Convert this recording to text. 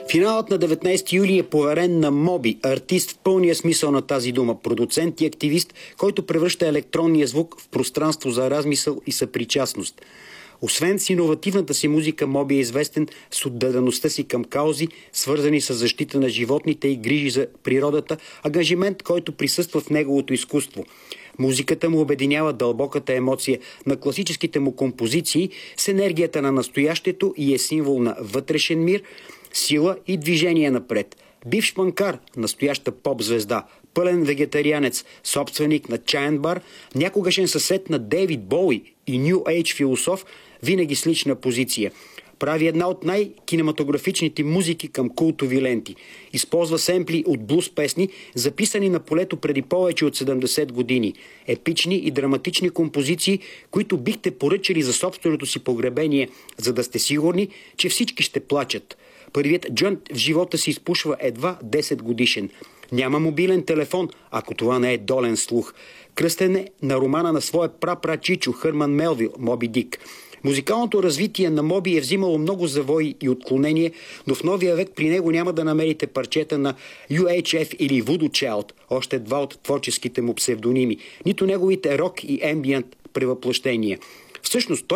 Финалът на 19 юли е поверен на Моби, артист в пълния смисъл на тази дума, продуцент и активист, който превръща електронния звук в пространство за размисъл и съпричастност. Освен с иновативната си музика, Моби е известен с отдадеността си към каузи, свързани с защита на животните и грижи за природата, ангажимент, който присъства в неговото изкуство. Музиката му обединява дълбоката емоция на класическите му композиции с енергията на настоящето и е символ на вътрешен мир, сила и движение напред. Бивш панкар, настояща поп-звезда, пълен вегетарианец, собственик на чаен бар, някогашен съсед на Дейвид Боуи и Ню Ейдж философ, винаги с лична позиция. Прави една от най-кинематографичните музики към култови ленти. Използва семпли от блуз песни, записани на полето преди повече от 70 години. Епични и драматични композиции, които бихте поръчали за собственото си погребение, за да сте сигурни, че всички ще плачат. Първият джънт в живота си изпушва едва 10 годишен. Няма мобилен телефон, ако това не е долен слух. Кръстен е на романа на своя прапрачичо Хърман Мелвил, Моби Дик. Музикалното развитие на Моби е взимало много завои и отклонения, но в новия век при него няма да намерите парчета на UHF или Voodoo Child, още два от творческите му псевдоними, нито неговите рок и ембиент превъплъщения. Всъщност той